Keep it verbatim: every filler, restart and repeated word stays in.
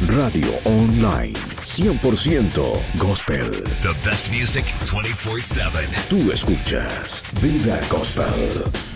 Radio Online. cien por ciento Gospel. The best music twenty-four seven. Tú escuchas Vida Gospel.